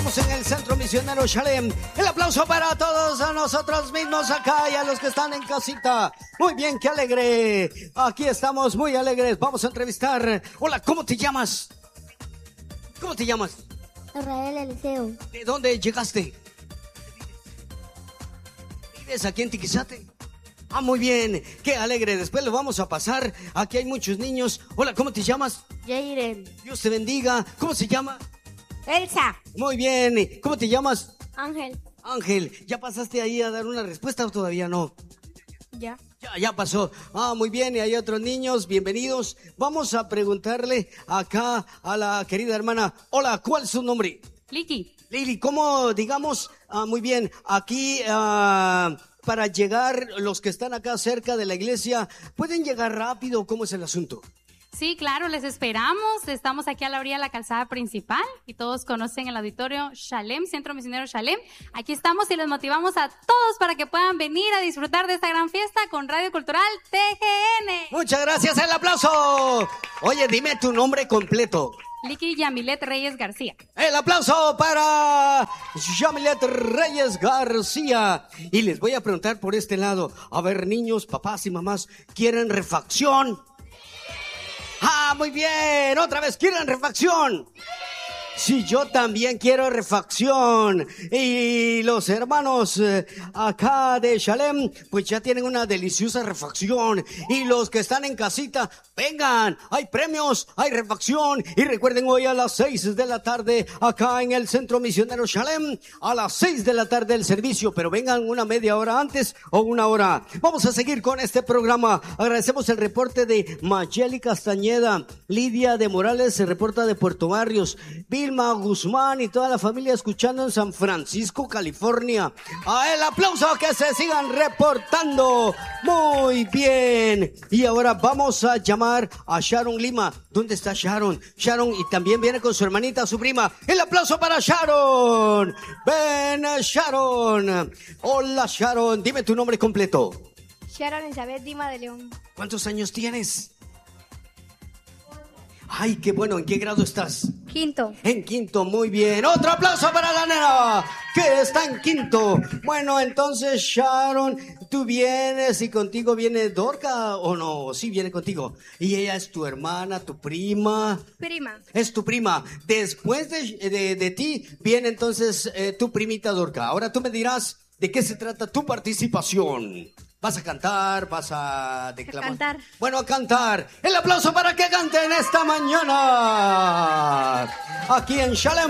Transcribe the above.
Estamos en el Centro Misionero Shalem. El aplauso para todos a nosotros mismos acá y a los que están en casita. Muy bien, qué alegre. Aquí estamos muy alegres. Vamos a entrevistar. Hola, ¿cómo te llamas? ¿Cómo te llamas? Israel Eliseo. ¿De dónde llegaste? ¿Vives aquí en Tiquizate? Ah, muy bien, qué alegre. Después lo vamos a pasar. Aquí hay muchos niños. Hola, ¿cómo te llamas? Jairen. Dios te bendiga. ¿Cómo se llama? Elsa. Muy bien. ¿Cómo te llamas? Ángel. Ángel. ¿Ya pasaste ahí a dar una respuesta o todavía no? Ya. Ya pasó. Ah, muy bien. Y hay otros niños. Bienvenidos. Vamos a preguntarle acá a la querida hermana. Hola, ¿cuál es su nombre? Liki. Lili, ¿cómo, digamos? Muy bien. Aquí, para llegar, los que están acá cerca de la iglesia, ¿pueden llegar rápido? ¿Cómo es el asunto? Sí, claro, les esperamos. Estamos aquí a la orilla de la calzada principal y todos conocen el auditorio Shalem, Centro Misionero Shalem. Aquí estamos y les motivamos a todos para que puedan venir a disfrutar de esta gran fiesta con Radio Cultural TGN. Muchas gracias, el aplauso. Oye, dime tu nombre completo. Liki Yamilet Reyes García. El aplauso para Yamilet Reyes García. Y les voy a preguntar por este lado. A ver, niños, papás y mamás, ¿quieren refacción? ¡Ah, muy bien! Otra vez, ¿quieren refacción? Sí, yo también quiero refacción. Y los hermanos acá de Shalem, pues ya tienen una deliciosa refacción. Y los que están en casita, vengan, hay premios, hay refacción. Y recuerden, hoy a las 6 de la tarde, acá en el Centro Misionero Shalem, a las 6 de la tarde el servicio, pero vengan una media hora antes o una hora. Vamos a seguir con este programa. Agradecemos el reporte de Mayeli Castañeda, Lidia de Morales se reporta de Puerto Barrios, Vilma Guzmán y toda la familia escuchando en San Francisco, California. A el aplauso, que se sigan reportando. Muy bien. Y ahora vamos a llamar a Sharon Lima. ¿Dónde está Sharon? Sharon, y también viene con su hermanita, su prima. El aplauso para Sharon. Ven, Sharon. Hola, Sharon. Dime tu nombre completo. Sharon Elizabeth Dima de León. ¿Cuántos años tienes? Ay, qué bueno. ¿En qué grado estás? Quinto. En quinto, muy bien. Otro aplauso para la nena que está en quinto. Bueno, entonces, Sharon, tú vienes y contigo viene Dorca, ¿o no? Sí, viene contigo. Y ella es tu hermana, tu prima. Prima. Es tu prima. Después de ti viene entonces tu primita Dorca. Ahora tú me dirás de qué se trata tu participación. ¿Vas a cantar? ¿Vas a declamar? A cantar. Bueno, a cantar. El aplauso para que canten esta mañana. Aquí en Shalem.